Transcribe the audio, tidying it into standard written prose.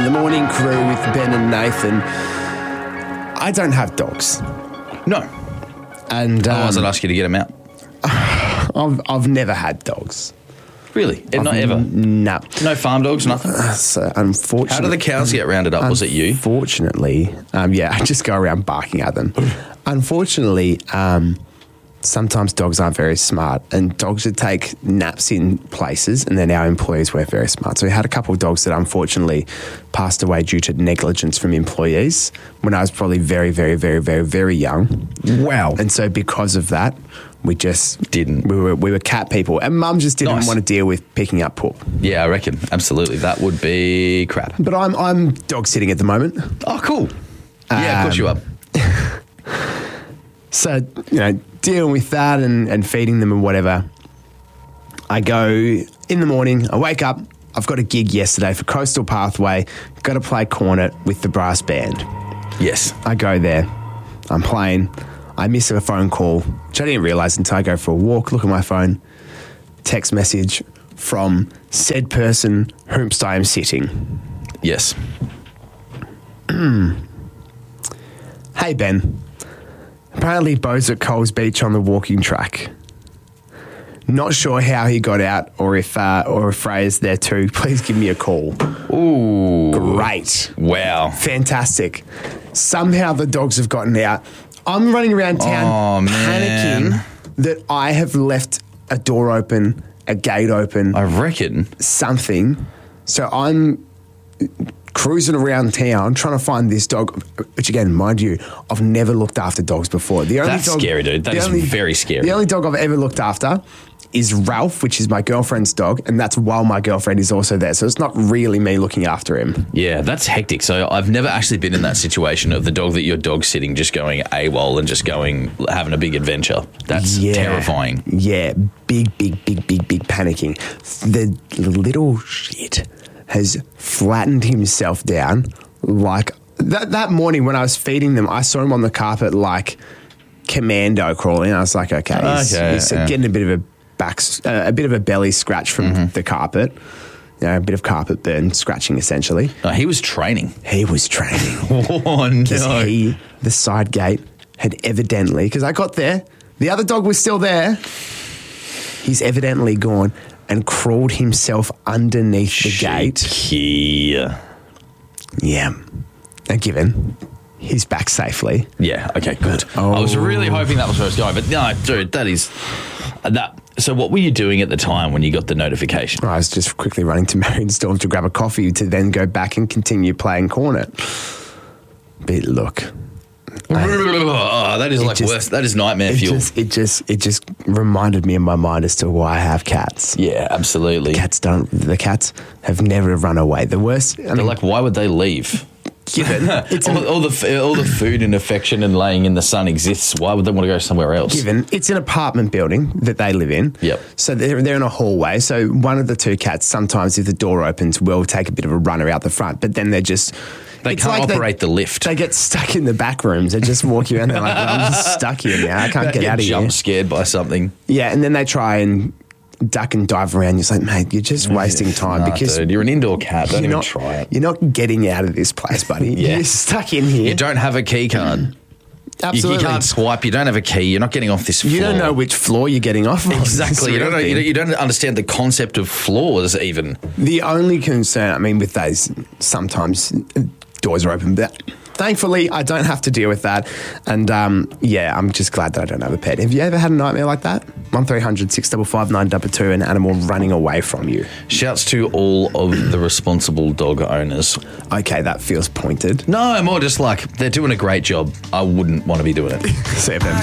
the morning crew with Ben and Nathan. I don't have dogs. No. And Otherwise I'd ask you to get them out. I've never had dogs. Really? Not ever? No. No farm dogs, nothing? So unfortunately, How do the cows get rounded up? Was it you? Unfortunately, I just go around barking at them. Unfortunately, sometimes dogs aren't very smart, and dogs that take naps in places, and then our employees were very smart. So we had a couple of dogs that unfortunately passed away due to negligence from employees when I was probably very, very, very, very, very young. Wow. And so because of that, we just didn't. We were cat people, and Mum just didn't Nice. want to deal with picking up poop. Yeah, I reckon. Absolutely. That would be crap. But I'm dog sitting at the moment. Oh, cool. Yeah, of course you are. So, dealing with that and feeding them and whatever. I go in the morning, I wake up, I've got a gig yesterday for Coastal Pathway, got to play cornet with the brass band. Yes. I go there, I'm playing, I miss a phone call, which I didn't realise until I go for a walk, look at my phone, text message from said person whomst I am sitting. Yes. Hey Ben, apparently Bo's at Coles Beach on the walking track. Not sure how he got out or if Freya's there too. Please give me a call. Ooh. Great. Wow. Fantastic. Somehow the dogs have gotten out. I'm running around town panicking that I have left a door open, a gate open. I reckon. Something. So I'm cruising around town trying to find this dog, which again, mind you, I've never looked after dogs before. That's scary, dude. That is very scary. The only dog I've ever looked after is Ralph, which is my girlfriend's dog, and that's while my girlfriend is also there. So it's not really me looking after him. Yeah, that's hectic. So I've never actually been in that situation of the dog that you're dog sitting just going AWOL and just having a big adventure. That's terrifying. Yeah, big panicking. The little shit has flattened himself down like that morning when I was feeding them. I saw him on the carpet like commando crawling. I was like, okay, he's getting a bit of a belly scratch from the carpet. A bit of carpet burn scratching essentially. Oh, he was training. Oh no! The side gate had evidently, because I got there, the other dog was still there. He's evidently gone and crawled himself underneath the gate. Yeah. Now given he's back safely. Yeah, okay, good. I was really hoping that was where it was going, but no, dude, that is... So what were you doing at the time when you got the notification? I was just quickly running to Marion Storm to grab a coffee to then go back and continue playing cornet. But look... that is worse. That is nightmare fuel. It just reminded me in my mind as to why I have cats. Yeah, absolutely. The cats have never run away. The worst. They're like, why would they leave? Given all the food and affection and laying in the sun exists, why would they want to go somewhere else? Given it's an apartment building that they live in. Yep. So they're in a hallway. So one of the two cats, sometimes if the door opens, will take a bit of a runner out the front, but then they're just... They can't operate the lift. They get stuck in the back rooms. They just walk around. They're like, well, I'm just stuck here now. I can't get out of here. Jump scared by something. Yeah, and then they try and duck and dive around. You're like, mate, you're just wasting time because dude, you're an indoor cat. Don't even try it. You're not getting out of this place, buddy. Yeah. You're stuck in here. You don't have a key card. Absolutely. You can't swipe. You don't have a key. You're not getting off this floor. You don't know which floor you're getting off. Exactly. You don't understand the concept of floors even. The only concern, with those, sometimes doors are open, but thankfully I don't have to deal with that. And I'm just glad that I don't have a pet. Have you ever had a nightmare like that? 1300 655 922, an animal running away from you. Shouts to all of the responsible dog owners. Okay, that feels pointed. No, more just like they're doing a great job. I wouldn't want to be doing it. 7.